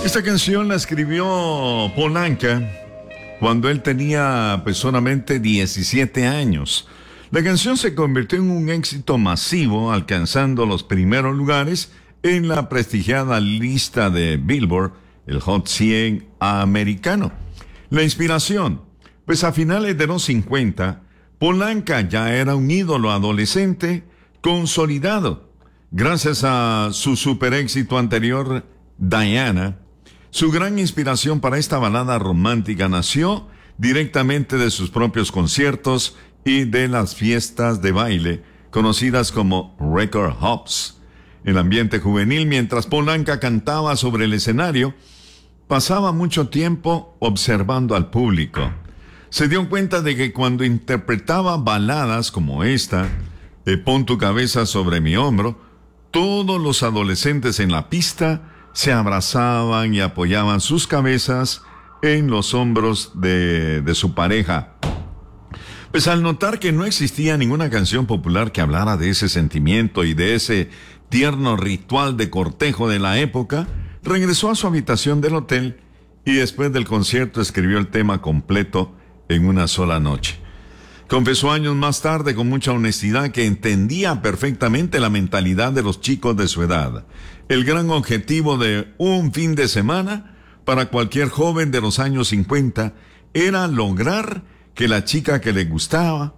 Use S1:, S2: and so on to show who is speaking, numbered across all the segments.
S1: Esta canción la escribió Paul Anka cuando él tenía solamente 17 años. La canción se convirtió en un éxito masivo, alcanzando los primeros lugares en la prestigiada lista de Billboard, el Hot 100 americano. La inspiración, pues a finales de los 50, Paul Anka ya era un ídolo adolescente consolidado. Gracias a su super éxito anterior, Diana, su gran inspiración para esta balada romántica nació directamente de sus propios conciertos y de las fiestas de baile, conocidas como record hops. El ambiente juvenil, mientras Paul Anka cantaba sobre el escenario, pasaba mucho tiempo observando al público. Se dio cuenta de que cuando interpretaba baladas como esta, Pon tu cabeza sobre mi hombro, todos los adolescentes en la pista se abrazaban y apoyaban sus cabezas en los hombros de su pareja. Pues al notar que no existía ninguna canción popular que hablara de ese sentimiento y de ese tierno ritual de cortejo de la época, regresó a su habitación del hotel y después del concierto escribió el tema completo en una sola noche. Confesó años más tarde con mucha honestidad que entendía perfectamente la mentalidad de los chicos de su edad. El gran objetivo de un fin de semana para cualquier joven de los años 50 era lograr que la chica que le gustaba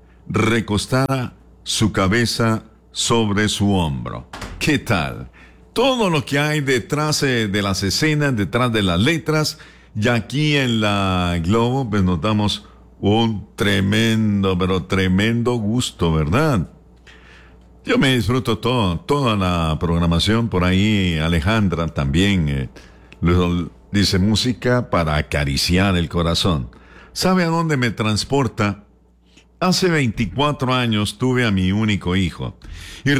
S1: recostara su cabeza sobre su hombro. ¿Qué tal? Todo lo que hay detrás de las escenas, detrás de las letras, y aquí en la Globo pues nos damos un tremendo, pero tremendo gusto, ¿verdad? Yo me disfruto toda la programación. Por ahí Alejandra también dice música para acariciar el corazón. ¿Sabe a dónde me transporta? Hace 24 años tuve a mi único hijo. Y